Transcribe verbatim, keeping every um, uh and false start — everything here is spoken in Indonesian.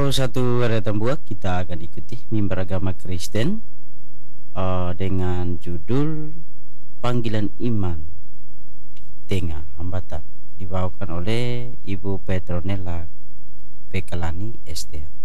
Untuk satu deretan buah kita akan ikuti mimbar agama Kristen uh, dengan judul Panggilan Iman di Tengah Hambatan, dibawakan oleh Ibu Petronella Pekalani S T.